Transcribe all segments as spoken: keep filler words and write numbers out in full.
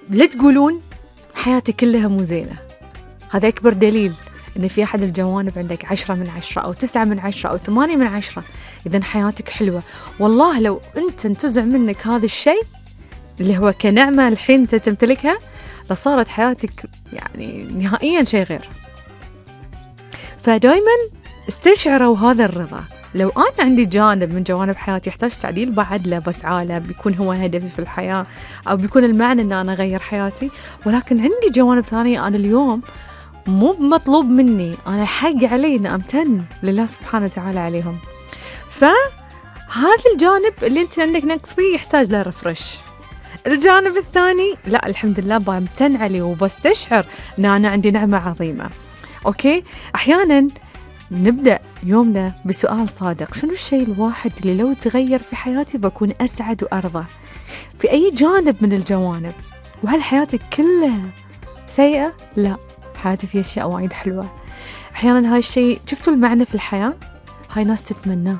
لا تقولون حياتي كلها مو زينة. هذا أكبر دليل إن في أحد الجوانب عندك عشرة من عشرة أو تسعة من عشرة أو ثمانية من عشرة، إذن حياتك حلوة. والله لو أنت انتزع منك هذا الشيء اللي هو كنعمة الحين أنت تمتلكها، لصارت حياتك يعني نهائيا شيء غير. فدايما استشعروا هذا الرضا. لو أنا عندي جانب من جوانب حياتي يحتاج تعديل بعدله بسعى له، بيكون هو هدفي في الحياة أو بيكون المعنى أن أنا أغير حياتي، ولكن عندي جوانب ثانية أنا اليوم مو مطلوب مني، أنا حق علي أن أمتن لله سبحانه وتعالى عليهم. فهذا الجانب اللي أنت عندك نقص فيه يحتاج له رفرش. الجانب الثاني لا الحمد لله بامتن عليه وبستشعر أن أنا عندي نعمة عظيمة. أوكي، أحيانا نبدأ يومنا بسؤال صادق: شنو الشيء الواحد اللي لو تغير في حياتي بكون أسعد وأرضى في أي جانب من الجوانب؟ وهل حياتك كلها سيئة؟ لا، حياتي فيها أشياء وايد حلوة. أحيانا هاي الشيء شفتوا المعنى في الحياة، هاي ناس تتمناه،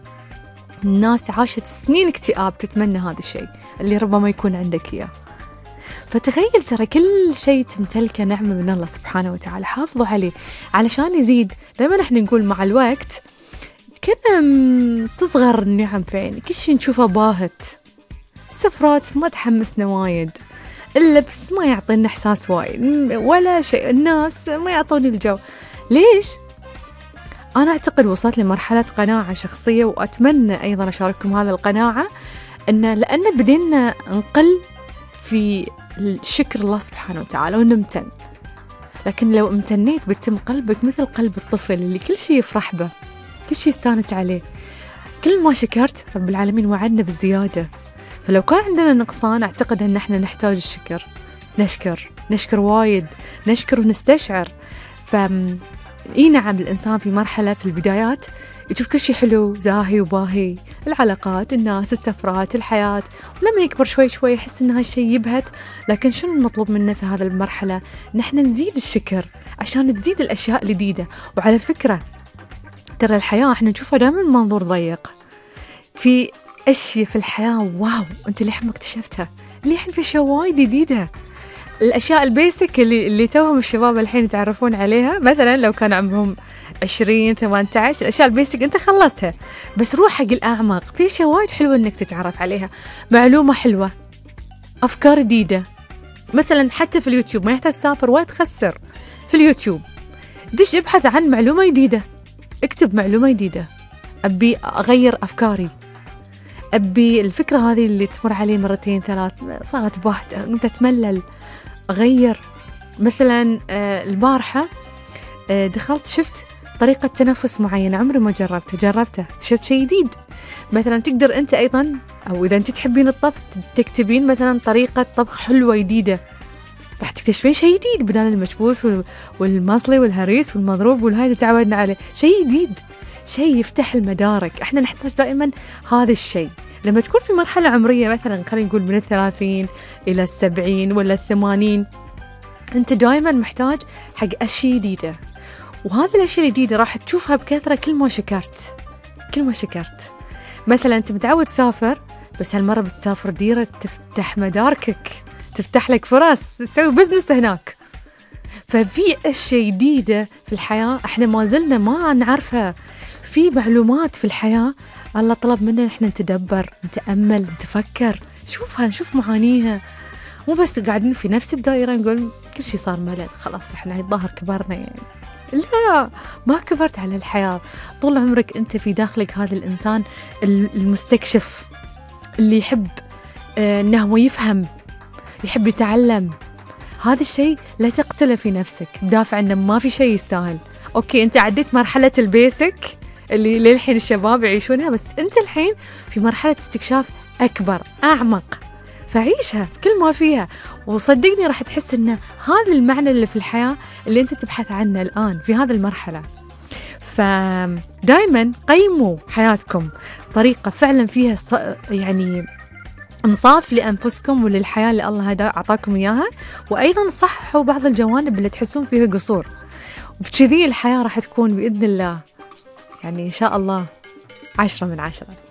الناس عاشت سنين اكتئاب تتمنى هذا الشيء اللي ربما يكون عندك إياه. فتخيل ترى كل شيء تمتلكه نعمة من الله سبحانه وتعالى، حافظوا عليه علشان يزيد. دائما احنا نقول مع الوقت كنا تصغر النعم في عيني، كل شيء نشوفه باهت، السفرات ما تحمسنا وايد، اللبس ما يعطينا إحساس وايد ولا شيء، الناس ما يعطوني الجو. ليش؟ أنا أعتقد وصلت لمرحلة قناعة شخصية، وأتمنى أيضا أشارككم هذا القناعة، أن لأن بدينا نقل في الشكر الله سبحانه وتعالى ونمتن. لكن لو امتنيت بتم قلبك مثل قلب الطفل اللي كل شيء يفرح به، كل شيء يستانس عليه. كل ما شكرت رب العالمين وعدنا بالزيادة. فلو كان عندنا نقصان أعتقد أن احنا نحتاج الشكر، نشكر نشكر وايد، نشكر ونستشعر. ف إي نعم، الإنسان في مرحلة في البدايات يشوف كل شيء حلو زاهي وباهي، العلاقات، الناس، السفرات، الحياة، ولما يكبر شوي شوي يحس إن هالشيء يبهت. لكن شنو المطلوب منا في هذا المرحلة؟ نحن نزيد الشكر عشان تزيد الأشياء الجديدة. وعلى فكرة ترى الحياة احنا نشوفها دائما منظور ضيق، في أشياء في الحياة واو أنت لحين ما اكتشفتها، لحين في أشياء وايد جديدة. الأشياء البيسك اللي اللي توهم الشباب الحين يتعرفون عليها، مثلا لو كان عمرهم عشرين ثمانية عشر، الأشياء البيسك أنت خلصتها، بس روح حق الأعمق، في أشياء وايد حلوة إنك تتعرف عليها، معلومة حلوة، أفكار جديدة. مثلا حتى في اليوتيوب ما يحتاج تسافر ولا تخسر، في اليوتيوب دش ابحث عن معلومة جديدة، اكتب معلومة جديدة، أبي أغير أفكاري، أبي الفكرة هذه اللي تمر علي مرتين ثلاث صارت باهتة، أنت تملل، أغير. مثلا آه البارحة آه دخلت شفت طريقة تنفس معينة عمري ما جربتها، جربتها شفت شيء جديد. مثلا تقدر أنت أيضا، أو إذا أنت تحبين الطبخ تكتبين مثلا طريقة طبخ حلوة جديدة، راح تكتشفين شيء جديد بدل المشبوث والمصلي والهريس والمضروب والهاي اللي تعودنا عليه. شيء جديد، شيء يفتح المدارك. احنا نحتاج دائما هذا الشيء لما تكون في مرحلة عمرية، مثلا خلينا نقول من الثلاثين إلى السبعين ولا الثمانين، أنت دائما محتاج حق أشياء جديدة. وهذه الأشياء الجديدة راح تشوفها بكثرة كل ما شكرت، كل ما شكرت. مثلا أنت متعود تسافر، بس هالمرة بتسافر ديرة تفتح مداركك، تفتح لك فرص، تسوي بزنس هناك. ففي أشياء جديدة في الحياة احنا ما زلنا ما نعرفها، في معلومات في الحياة الله طلب منا احنا نتدبر، نتأمل، نتفكر، نشوفها، نشوف معانيها، مو بس قاعدين في نفس الدائرة نقول كل شيء صار ملل خلاص احنا الظاهر كبرنا يعني. لا، ما كبرت على الحياة، طول عمرك انت في داخلك هذا الإنسان المستكشف اللي يحب اه انه هو يفهم، يحب يتعلم. هذا الشيء لا تقتله في نفسك بدافع انه ما في شيء يستاهل. اوكي انت عديت مرحلة البيسك اللي للحين الشباب يعيشونها، بس انت الحين في مرحلة استكشاف اكبر اعمق، فعيشها بكل ما فيها، وصدقني راح تحس ان هذا المعنى اللي في الحياة اللي انت تبحث عنه الان في هذه المرحلة. فدايما قيموا حياتكم طريقة فعلا فيها يعني انصاف لأنفسكم وللحياة اللي الله أعطاكم إياها، وأيضا صححوا بعض الجوانب اللي تحسون فيها قصور، وبكذي الحياة راح تكون بإذن الله يعني إن شاء الله عشرة من عشرة.